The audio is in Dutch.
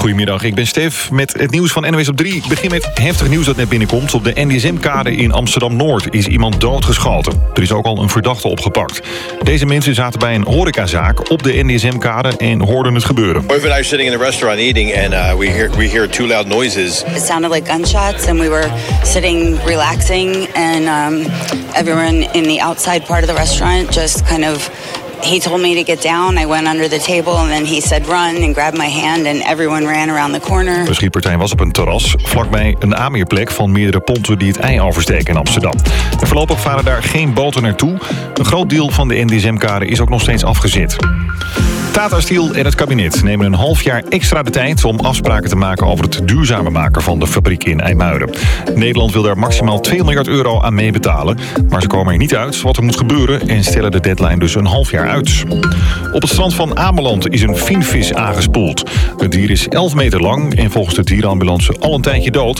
Goedemiddag, ik ben Stef met het nieuws van NOS op 3. Ik begin met heftig nieuws dat net binnenkomt. Op de NDSM-kade in Amsterdam-Noord is iemand doodgeschoten. Er is ook al een verdachte opgepakt. Deze mensen zaten bij een horecazaak op de NDSM-kade en hoorden het gebeuren. We've been sitting in the restaurant eating and we hear two loud noises. It sounded like gunshots and we were sitting relaxing and everyone in the outside part of the restaurant just kind of... He told me to get down. I went under the table and then he said run and grabbed my hand and everyone ran around the corner. De schietpartij was op een terras vlakbij een aanmeerplek van meerdere ponten die het IJ oversteken in Amsterdam. En voorlopig varen daar geen boten naartoe. Een groot deel van de NDSM-kade is ook nog steeds afgezet. Tata Steel en het kabinet nemen een half jaar extra de tijd om afspraken te maken over het duurzamer maken van de fabriek in IJmuiden. Nederland wil daar maximaal 2 miljard euro aan meebetalen, maar ze komen er niet uit wat er moet gebeuren en stellen de deadline dus een half jaar uit. Op het strand van Ameland is een vinvis aangespoeld. Het dier is 11 meter lang en volgens de dierenambulance al een tijdje dood.